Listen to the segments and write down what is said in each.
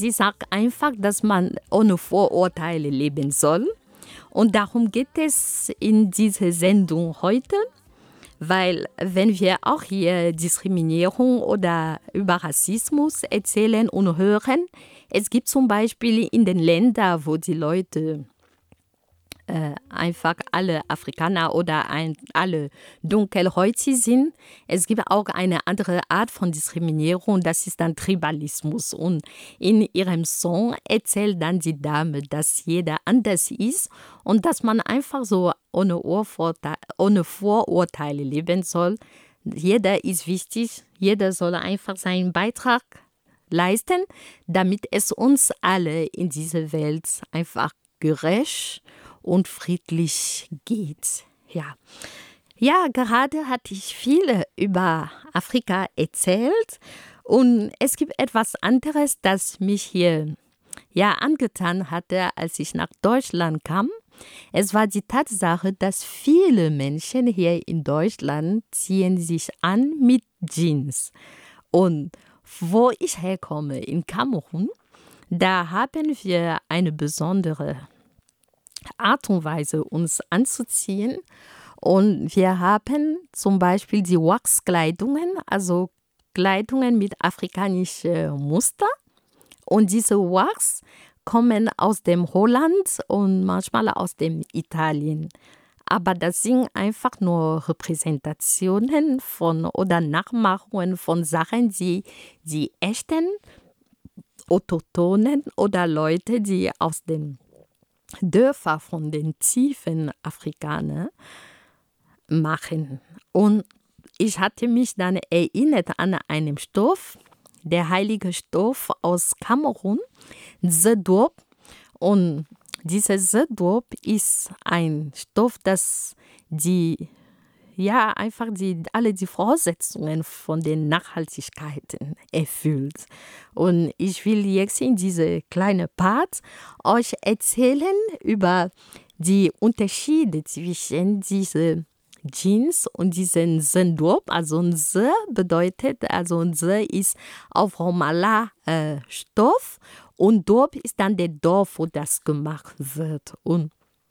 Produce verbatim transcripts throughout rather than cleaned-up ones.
sie sagt einfach, dass man ohne Vorurteile leben soll. Und darum geht es in dieser Sendung heute, weil wenn wir auch hier Diskriminierung oder über Rassismus erzählen und hören, es gibt zum Beispiel in den Ländern, wo die Leute äh, einfach alle Afrikaner oder ein, alle dunkelhäutig sind, es gibt auch eine andere Art von Diskriminierung, das ist dann Tribalismus. Und in ihrem Song erzählt dann die Dame, dass jeder anders ist und dass man einfach so ohne, Vorurteile, ohne Vorurteile leben soll. Jeder ist wichtig, jeder soll einfach seinen Beitrag leisten, damit es uns alle in dieser Welt einfach gerecht und friedlich geht. Ja. Ja, gerade hatte ich viel über Afrika erzählt und es gibt etwas anderes, das mich hier ja angetan hatte, als ich nach Deutschland kam. Es war die Tatsache, dass viele Menschen hier in Deutschland ziehen sich an mit Jeans. Und wo ich herkomme, in Kamerun, da haben wir eine besondere Art und Weise, uns anzuziehen. Und wir haben zum Beispiel die Wachskleidungen, also Kleidungen mit afrikanischen Muster. Und diese Wachs kommen aus dem Holland und manchmal aus dem Italien. Aber das sind einfach nur Repräsentationen von oder Nachmachungen von Sachen, die die echten Autochtonen oder Leute, die aus den Dörfern von den tiefen Afrikanern machen. Und ich hatte mich dann erinnert an einen Stoff, der heilige Stoff aus Kamerun, Zedop. Und dieser Zedop ist ein Stoff, das die ja einfach die, alle die Voraussetzungen von den Nachhaltigkeiten erfüllt. Und ich will jetzt in diese kleine Part euch erzählen über die Unterschiede zwischen diesen Jeans und diesen Zedop. Also ein Z bedeutet, also ein Z ist auf Romala äh, Stoff und Dop ist dann der Dorf, wo das gemacht wird. Und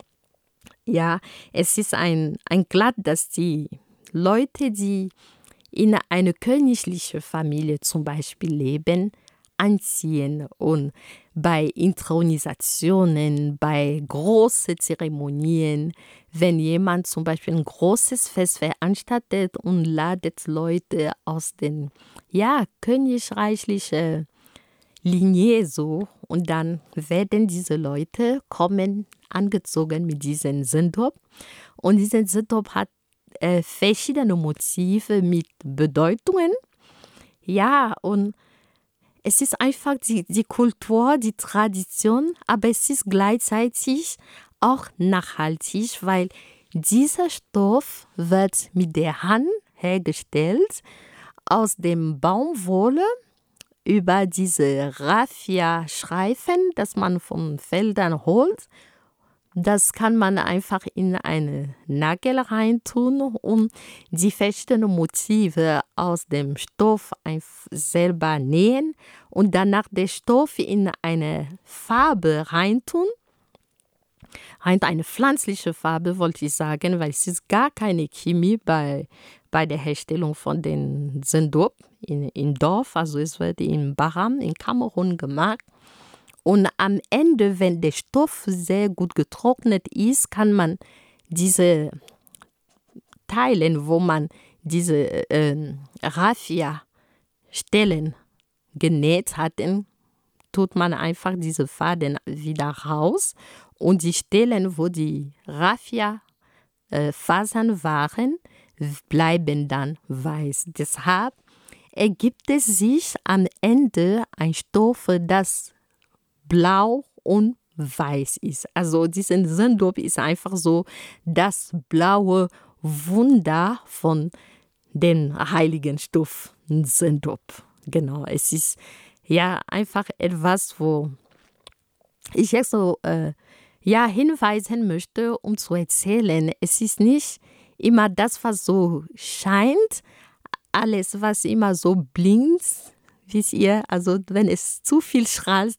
ja, es ist ein, ein Kleid, das die Leute, die in einer königlichen Familie zum Beispiel leben, anziehen. Und bei Intronisationen, bei großen Zeremonien, wenn jemand zum Beispiel ein großes Fest veranstaltet und ladet Leute aus den ja, königreichlichen Linie so und dann werden diese Leute kommen angezogen mit diesem Zedop und dieser Zedop hat äh, verschiedene Motive mit Bedeutungen. Ja, und es ist einfach die, die Kultur, die Tradition, aber es ist gleichzeitig auch nachhaltig, weil dieser Stoff wird mit der Hand hergestellt aus dem Baumwolle über diese Raffia-Streifen, das man von Feldern holt. Das kann man einfach in eine Nagel reintun und die verschiedenen Motive aus dem Stoff selber nähen und danach den Stoff in eine Farbe reintun. Eine pflanzliche Farbe, wollte ich sagen, weil es ist gar keine Chemie bei, bei der Herstellung von den Zedop in, im Dorf. Also es wird in Baram, in Kamerun gemacht. Und am Ende, wenn der Stoff sehr gut getrocknet ist, kann man diese Teile, wo man diese äh, Raffia-Stellen genäht hatten, tut man einfach diese Faden wieder raus. Und die Stellen, wo die Raffia-Fasern waren, bleiben dann weiß. Deshalb ergibt es sich am Ende ein Stoff, das blau und weiß ist. Also dieser Zedop ist einfach so das blaue Wunder von dem heiligen Stoff Zedop. Genau, es ist ja einfach etwas, wo ich jetzt so äh, ja, hinweisen möchte, um zu erzählen, es ist nicht immer das, was so scheint, alles, was immer so blinkt, wisst ihr, also wenn es zu viel strahlt,